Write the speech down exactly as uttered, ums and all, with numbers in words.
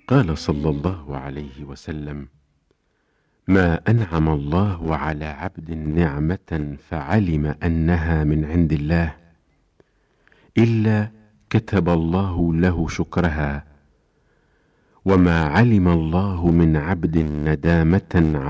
قال صلى الله عليه وسلم: ما أنعم الله على عبد نعمة فعلم أنها من عند الله إلا كتب الله له شكرها، وما علم الله من عبد ندامة